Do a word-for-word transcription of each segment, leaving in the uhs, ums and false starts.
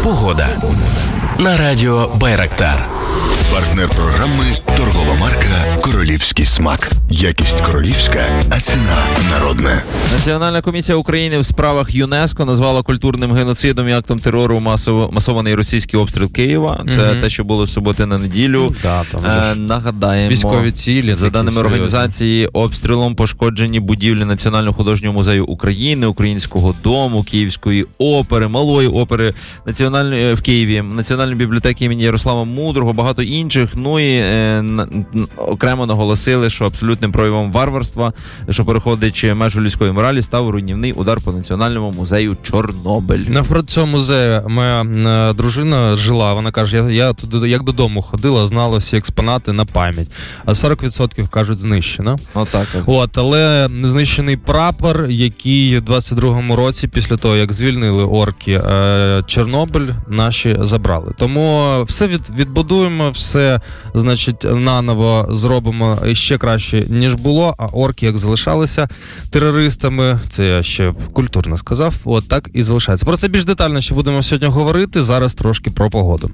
Погода на радіо Байрактар. Партнер програми – торгова марка «Королівський смак». Якість королівська, а ціна народна. Національна комісія України в справах ЮНЕСКО назвала культурним геноцидом і актом терору масово, масований російський обстріл Києва. Це mm-hmm. те, що було з суботи на неділю. Mm, да, там е, нагадаємо, військові цілі. За даними серйозні. Організації, обстрілом пошкоджені будівлі Національного художнього музею України, Українського дому, Київської опери, Малої опери, національної в Києві, Національної бібліотеки імені Ярослава Мудрого, багато інших. Ну і е, окремо наголосили, що абсолютним проявом варварства, що переходить межу людської моралі, став руйнівний удар по Національному музею Чорнобиль. Навпроти цього музею моя е, дружина жила, вона каже, я, я туди як додому ходила, знала всі експонати на пам'ять. А сорок відсотків, кажуть, знищено. Отак. От, але знищений прапор, який в двадцять другому році, після того, як звільнили орки е, Чорнобиль, наші забрали. Тому все від, відбудуємо, все, значить, наново зробимо ще краще, ніж було, а орки, як залишалися терористами, це я ще культурно сказав, от так і залишається. Про це більш детально ще будемо сьогодні говорити, зараз трошки про погоду.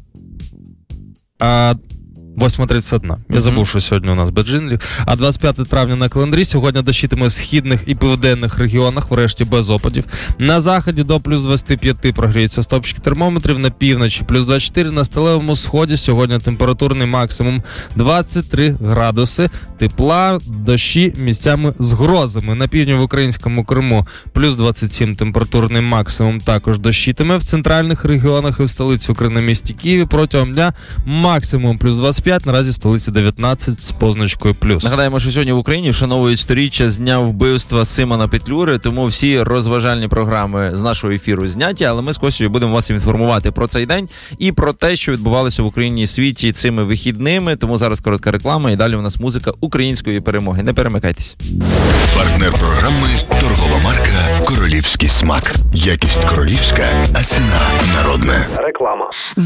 А восьма тридцять один. Я mm-hmm. забув, що сьогодні у нас без джинглів. А двадцять п'яте травня на календарі. Сьогодні дощитиме в східних і південних регіонах, врешті без опадів. На заході до плюс двадцять п'ять прогріються стопчики термометрів, на півночі плюс двадцять чотири, на сталевому сході сьогодні температурний максимум двадцять три градуси. Тепла, дощі місцями з грозами. На півдні в українському Криму плюс двадцять сім температурний максимум, також дощитиме. В центральних регіонах і в столиці України місті Києві протягом дня максимум плюс двадцять п'ять, наразі в столиці дев'ятнадцять з позначкою плюс. Нагадаємо, що сьогодні в Україні вшановують сторіччя з дня вбивства Симона Петлюри, тому всі розважальні програми з нашого ефіру зняті, але ми з Костею будемо вас інформувати про цей день і про те, що відбувалося в Україні і світі цими вихідними, тому зараз коротка реклама і далі у нас музика української перемоги. Не перемикайтесь. Партнер програми – торгова марка «Королівський смак». Якість королівська, а ціна народна. Реклама.